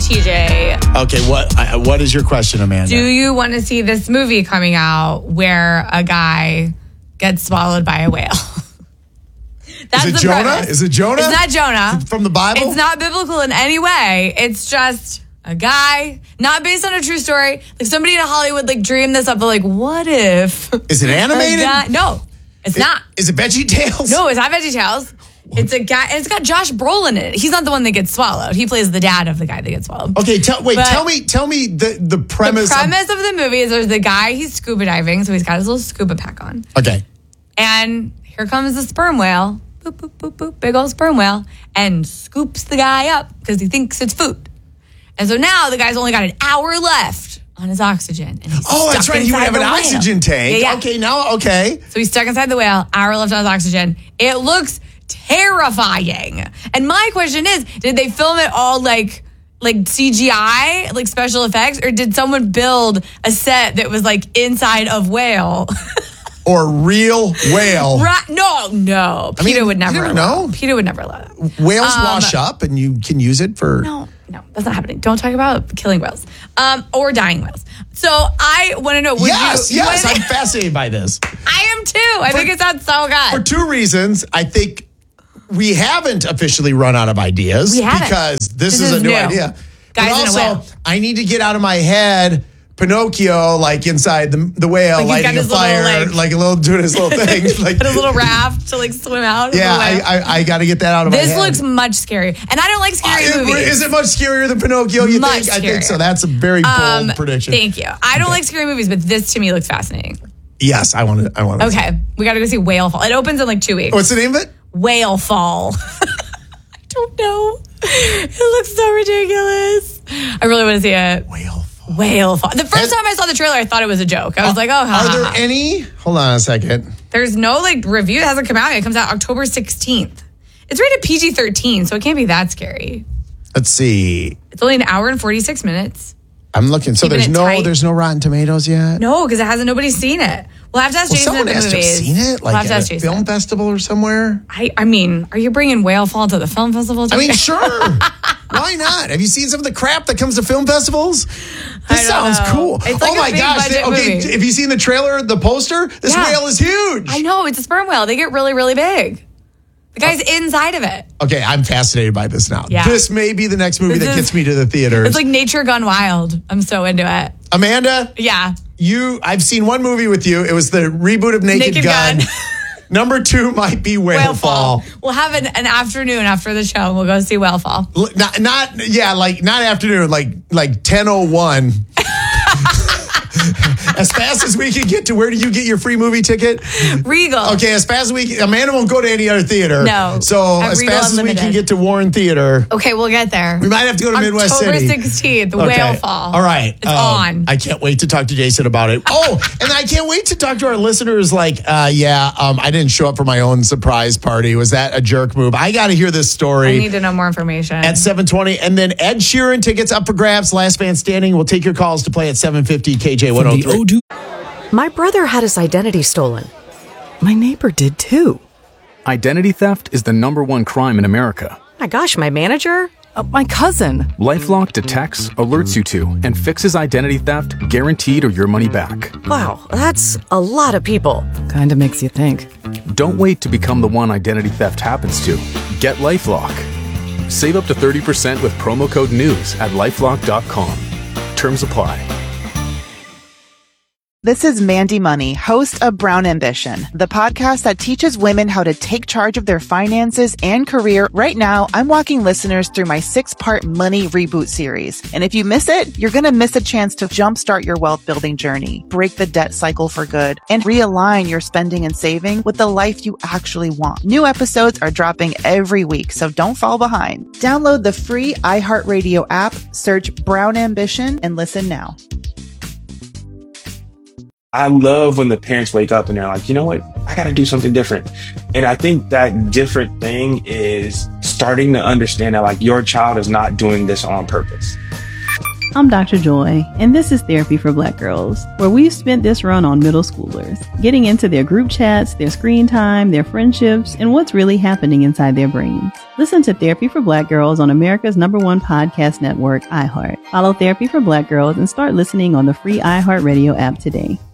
TJ. Okay, what is your question, Amanda? Do you want to see this movie coming out where a guy gets swallowed by a whale? That's is it the Jonah? premise. Is it Jonah? It's not Jonah. From the Bible? It's not biblical in any way. It's just a guy, not based on a true story. Like somebody in Hollywood dreamed this up. They're like, what if? Is it animated? No, it's not. Is it VeggieTales? No, it's not VeggieTales. It's a guy, and it's got Josh Brolin in it. He's not the one that gets swallowed. He plays the dad of the guy that gets swallowed. Okay, tell me the premise. The premise of the movie is there's the guy, he's scuba diving, so he's got his little scuba pack on. Okay. And here comes the sperm whale, boop, boop, boop, boop, big old sperm whale, and scoops the guy up because he thinks it's food. And so now the guy's only got an hour left on his oxygen. And he's that's right. You have an oxygen tank. Yeah. Okay. So he's stuck inside the whale, hour left on his oxygen. It looks terrifying. And my question is, did they film it all like CGI, like special effects, or did someone build a set that was like inside of whale? Or real whale? Right? No. PETA would never allow. PETA would never allow that. Whales wash up, and you can use it for. No, that's not happening. Don't talk about killing whales, or dying whales. So I want to know. Yes, I'm fascinated by this. I am too. I think it sounds so good. For two reasons, I think we haven't officially run out of ideas. We haven't. Because this is a new idea. Guys but in a whale. I need to get out of my head Pinocchio, inside the whale, lighting a fire, doing his little thing, Put a little raft to swim out. Yeah, I got to get that out of my head. This looks much scary, and I don't like scary movies. Is it much scarier than Pinocchio? You much think? Scarier. I think so. That's a very bold prediction. Thank you. I don't like scary movies, but this to me looks fascinating. Yes, I want to. Okay, we got to go see Whale Fall. It opens in 2 weeks. What's the name of it? Whale Fall. I don't know. It looks so ridiculous. I really want to see it. Whale Fall. The first time I saw the trailer, I thought it was a joke. I was like, oh, Are there any? Hold on a second. There's no review. It hasn't come out yet. It comes out October 16th. It's rated PG-13, so it can't be that scary. Let's see. It's only an hour and 46 minutes. I'm looking. So there's no Rotten Tomatoes yet? No, because nobody's seen it. We'll have to ask Jason someone at the has movies. to have seen it? We'll have to ask at a Jason. film festival or somewhere? I mean, are you bringing Whale Fall to the film festival? Sure. Why not? Have you seen some of the crap that comes to film festivals? This sounds cool. It's oh my gosh. movie. Have you seen the trailer, the poster? This whale is huge. I know. It's a sperm whale. They get really, really big. The guy's inside of it. Okay, I'm fascinated by this now. Yeah. This may be the next movie that gets me to the theaters. It's like Nature Gone Wild. I'm so into it. Amanda? Yeah. I've seen one movie with you. It was the reboot of Naked Gun. Number 2 might be Whale Fall. We'll have an afternoon after the show. We'll go see Whale Fall. Not afternoon, like 10:01. As fast as we can get to, where do you get your free movie ticket? Regal. Okay, as fast as we can. Amanda won't go to any other theater. No. So as Regal fast Unlimited. as we can get to Warren Theater. Okay, we'll get there. We might have to go to Midwest City. October 16th, Whale Fall. All right. It's on. I can't wait to talk to Jason about it. Oh, and I can't wait to talk to our listeners I didn't show up for my own surprise party. Was that a jerk move? I got to hear this story. I need to know more information. At 7:20. And then Ed Sheeran tickets up for grabs. Last man standing. We'll take your calls to play at 7:50 KJ 103. My brother had his identity stolen. My neighbor did too. Identity theft is the #1 crime in America. My gosh, my manager? My cousin. LifeLock detects, alerts you to, and fixes identity theft guaranteed or your money back. Wow, that's a lot of people. Kinda makes you think. Don't wait to become the one identity theft happens to. Get LifeLock. Save up to 30% with promo code NEWS at LifeLock.com. Terms apply. This is Mandy Money, host of Brown Ambition, the podcast that teaches women how to take charge of their finances and career. Right now, I'm walking listeners through my 6-part Money Reboot series. And if you miss it, you're going to miss a chance to jumpstart your wealth building journey, break the debt cycle for good, and realign your spending and saving with the life you actually want. New episodes are dropping every week, so don't fall behind. Download the free iHeartRadio app, search Brown Ambition, and listen now. I love when the parents wake up and they're like, you know what? I got to do something different. And I think that different thing is starting to understand that your child is not doing this on purpose. I'm Dr. Joy, and this is Therapy for Black Girls, where we've spent this run on middle schoolers, getting into their group chats, their screen time, their friendships, and what's really happening inside their brains. Listen to Therapy for Black Girls on America's #1 podcast network, iHeart. Follow Therapy for Black Girls and start listening on the free iHeartRadio app today.